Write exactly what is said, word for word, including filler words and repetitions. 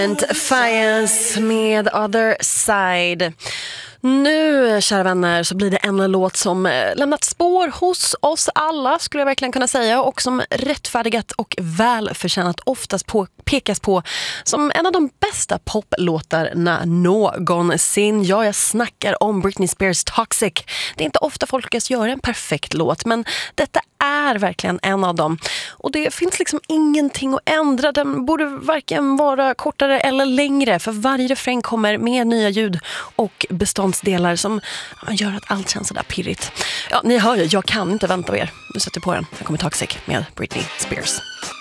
Fires med Other Side. Nu, kära vänner, så blir det en låt som lämnat spår hos oss alla, skulle jag verkligen kunna säga, och som rättfärdigat och välförtjänat oftast på, pekas på som en av de bästa poplåtarna någonsin. Ja, jag snackar om Britney Spears Toxic. Det är inte ofta folk lyckas göra en perfekt låt, men detta är verkligen en av dem. Och det finns liksom ingenting att ändra. Den borde varken vara kortare eller längre, för varje refräng kommer med nya ljud och beståndsdelar som gör att allt känns sådär pirrigt. Ja, ni hör ju, jag kan inte vänta på er. Nu sätter jag på den. Här kommer Toxic med Britney Spears.